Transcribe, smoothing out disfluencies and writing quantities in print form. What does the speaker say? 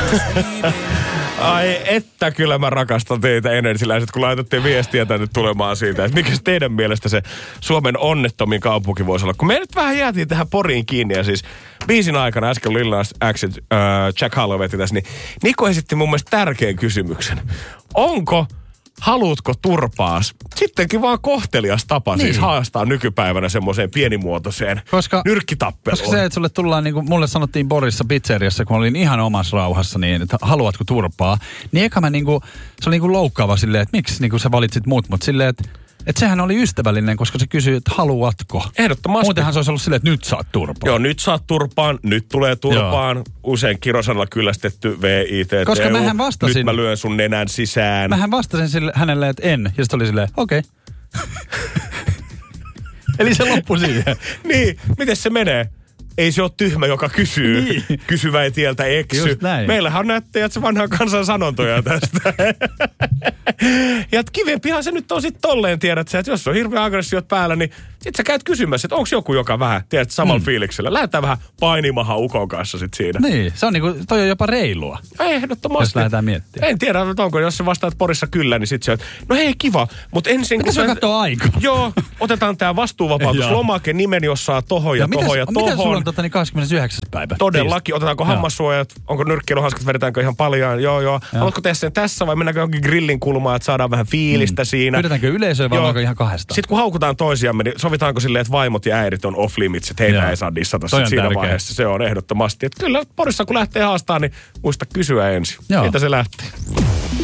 Ai että kyllä mä rakastan teitä energiläiset, kun laitatte viestiä tänne tulemaan siitä, että mikä teidän mielestä se Suomen onnettomin kaupunki voisi olla. Kun me nyt vähän jäätiin tähän Poriin kiinni ja siis biisin aikana äsken Lil Nas X:n Jack Harlow veti tässä, niin Niko esitti mun mielestä tärkeän kysymyksen. Haluutko turpaas? Sittenkin vaan kohtelias tapa siis haastaa nykypäivänä semmoiseen pienimuotoiseen nyrkkitappeluun. Koska se, että sulle tullaan, niin kuin mulle sanottiin Borissa pizzeriassa, kun olin ihan omassa rauhassa, niin että haluatko turpaa, niin eka mä niinku, se oli niinku loukkaava silleen, että miksi niinku sä valitsit muut, mutta silleen, että sehän oli ystävällinen, koska se kysyi, että haluatko. Ehdottomasti. Muutenhan se olisi ollut silleen, että nyt saat turpaan. Joo, nyt saat turpaan, nyt tulee turpaan. Joo. Usein kirosanalla kyllästetty VIT. Koska mähän vastasin. Nyt mä lyön sun nenän sisään. Mähän vastasin hänelle, että en. Ja sitten oli silleen, okei. Eli se loppui siihen. Niin, miten se menee? Ei se ole tyhmä, joka kysyy. Niin. Kysyvä ei tieltä eksy. Meillähän on näyttäjä, että se vanhan kansan sanontoja tästä. Ja kivempihan se nyt on sitten tolleen, tiedät sä, että jos on hirveä aggressiot päällä, niin sit sä käyt kysymässä, että onko joku, joka vähän, tiedät, samalla fiiliksellä. Lähdetään vähän painimahan ukon kanssa sit siinä. Niin, se on niinku, toi on jopa reilua. Ehdottomasti. Jos lähdetään miettimään. En tiedä, onko, jos sä vastaat Porissa kyllä, niin sit sä oot, no hei kiva, mutta ensin kun... Mitä sä katsoo aikaa? Joo, otetaan tää vastuuvapautuslomake, nimeni, jos saa tohon ja tohon ja tohon. Miten sulla on 29. päivä? Todellakin, otetaanko hammassuojat, onko nyrkkeilyhanskat, vedetäänkö ihan paljaan, joo. Haluatko tehdä sen tässä vai mennäänkö johonkin grillin kulmaan, että saadaan vähän fiilistä siinä. Pyydetäänkö yleisöä vai onko ihan kahdesta? Sitten kun haukutaan toisiamme, niin sovitaanko silleen, että vaimot ja äidit on off limits, että heitä ei saa dissata siinä vaiheessa. Se on ehdottomasti. Että kyllä Porissa kun lähtee haastaa, niin muista kysyä ensin. Siitä se lähtee.